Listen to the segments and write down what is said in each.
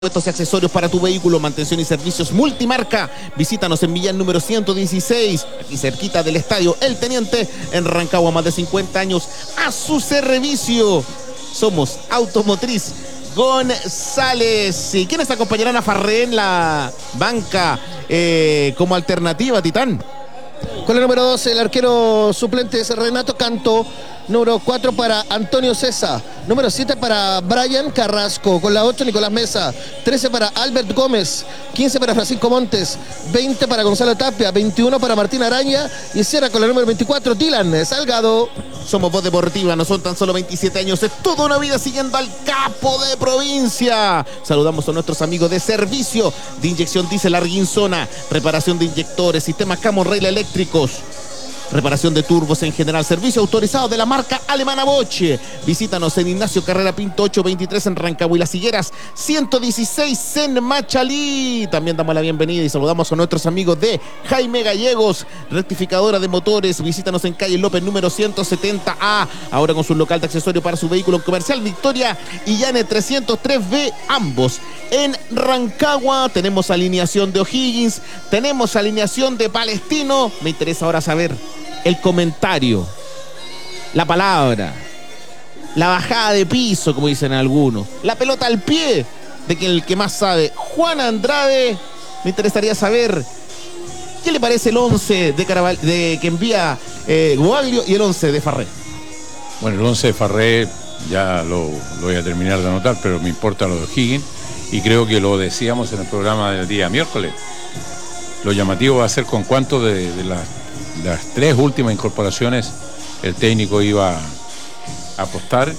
Repuestos y accesorios para tu vehículo, mantención y servicios multimarca. Visítanos en Millán número 116, aquí cerquita del estadio El Teniente, en Rancagua, más de 50 años a su servicio. Somos Automotriz González. ¿Y quiénes acompañarán a Farré en la banca como alternativa, Titán? Con la número 12, el arquero suplente es Renato Canto. Número 4 para Antonio César. Número 7 para Brian Carrasco. Con la 8, Nicolás Mesa. 13 para Albert Gómez. 15 para Francisco Montes. 20 para Gonzalo Tapia. 21 para Martín Araña. Y cierra con la número 24, Dylan Salgado. Somos Voz Deportiva, no son tan solo 27 años, es toda una vida siguiendo al capo de provincia. Saludamos a nuestros amigos de servicio de inyección Diesel Arguinzona, reparación de inyectores, sistemas Camon Rail eléctricos, reparación de turbos en general, servicio autorizado de la marca alemana Bosch. Visítanos en Ignacio Carrera Pinto 823 en Rancagua y Las Higueras 116 en Machalí. También damos la bienvenida y saludamos a nuestros amigos de Jaime Gallegos, rectificadora de motores. Visítanos en calle López número 170A, ahora con su local de accesorios para su vehículo comercial Victoria y Llane 303B, ambos en Rancagua. Tenemos alineación de O'Higgins, tenemos alineación de Palestino. Me interesa ahora saber el comentario, la palabra, la bajada de piso, como dicen algunos, la pelota al pie de que el que más sabe, Juan Andrade. Me interesaría saber qué le parece el 11 de que envía Guaglio y el 11 de Farré. Bueno, el 11 de Farré ya lo voy a terminar de anotar, pero me importa lo de O'Higgins y creo que lo decíamos en el programa del día miércoles. Lo llamativo va a ser con cuánto de las tres últimas incorporaciones el técnico iba a apostar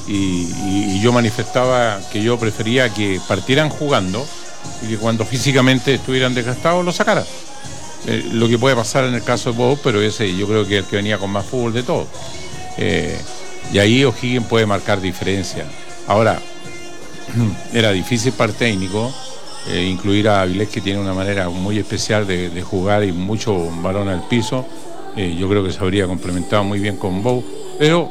y yo manifestaba que yo prefería que partieran jugando y que cuando físicamente estuvieran desgastados lo sacara. Lo que puede pasar en el caso de Bob, pero ese yo creo que es el que venía con más fútbol de todo. Y ahí O'Higgins puede marcar diferencia. Ahora, era difícil para el técnico incluir a Avilés, que tiene una manera muy especial de jugar y mucho balón al piso. Yo creo que se habría complementado muy bien con Bow, pero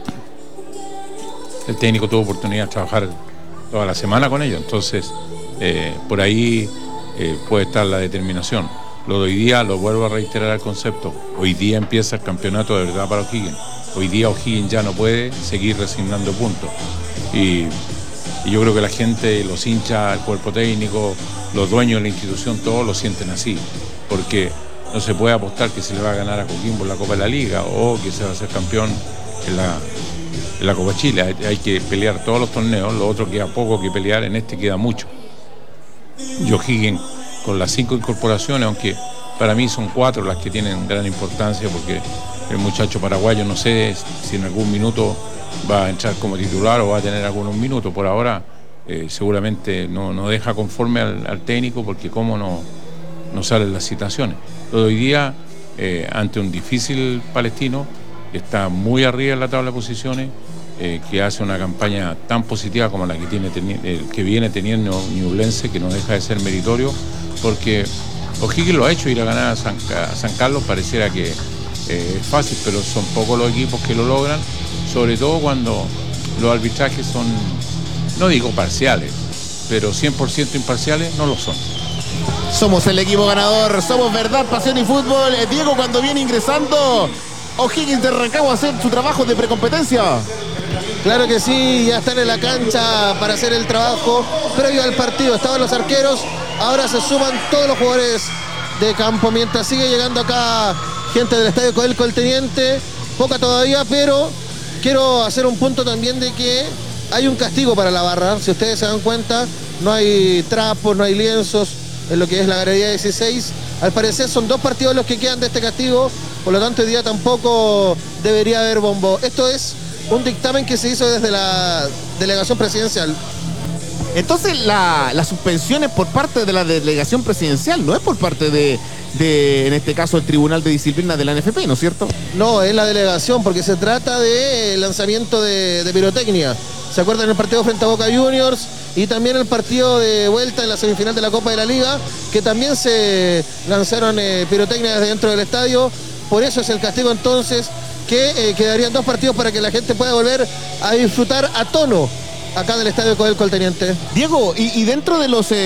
el técnico tuvo oportunidad de trabajar toda la semana con ellos, entonces por ahí puede estar la determinación. Lo de hoy día, lo vuelvo a reiterar el concepto, hoy día empieza el campeonato de verdad para O'Higgins. Hoy día O'Higgins ya no puede seguir resignando puntos y yo creo que la gente, los hinchas, el cuerpo técnico, los dueños de la institución, todos lo sienten así, porque no se puede apostar que se le va a ganar a Coquimbo en la Copa de la Liga o que se va a hacer campeón en la Copa Chile. Hay que pelear todos los torneos, lo otro queda poco que pelear, en este queda mucho. Y O'Higgins con las 5 incorporaciones, aunque para mí son 4 las que tienen gran importancia, porque el muchacho paraguayo no sé si en algún minuto va a entrar como titular o va a tener algunos minutos. Por ahora seguramente no deja conforme al técnico, porque cómo no salen las citaciones. Lo de hoy día, ante un difícil Palestino, que está muy arriba en la tabla de posiciones, que hace una campaña tan positiva como la que viene teniendo Ñublense, que no deja de ser meritorio, porque O'Higgins lo ha hecho, ir a ganar a San Carlos pareciera que es fácil, pero son pocos los equipos que lo logran, sobre todo cuando los arbitrajes son, no digo parciales, pero 100% imparciales no lo son. Somos el equipo ganador, somos Verdad, Pasión y Fútbol. Diego, cuando viene ingresando O'Higgins de Rancagua a hacer su trabajo de precompetencia. Claro que sí, ya están en la cancha para hacer el trabajo previo al partido. Estaban los arqueros, ahora se suman todos los jugadores de campo, mientras sigue llegando acá gente del estadio Codelco El Teniente. Poca todavía, pero quiero hacer un punto también de que hay un castigo para la barra. Si ustedes se dan cuenta, no hay trapos, no hay lienzos en lo que es la galería 16. Al parecer son 2 partidos los que quedan de este castigo, por lo tanto hoy día tampoco debería haber bombo. Esto es un dictamen que se hizo desde la delegación presidencial. Entonces la suspensión es por parte de la delegación presidencial, no es por parte de en este caso el Tribunal de Disciplina de la NFP, ¿no es cierto? No, es la delegación, porque se trata de lanzamiento de pirotecnia. ¿Se acuerdan el partido frente a Boca Juniors? Y también el partido de vuelta en la semifinal de la Copa de la Liga, que también se lanzaron pirotecnia desde dentro del estadio. Por eso es el castigo entonces, que quedarían 2 partidos para que la gente pueda volver a disfrutar a tono acá del estadio Codelco el Teniente. Diego, y dentro de los